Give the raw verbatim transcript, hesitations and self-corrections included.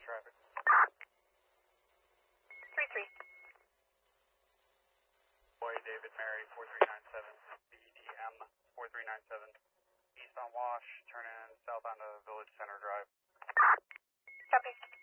traffic. three three. Boy, David Mary, four three nine seven, B D M four three nine seven. East on Wash, turn in south onto Village Center Drive. Copy.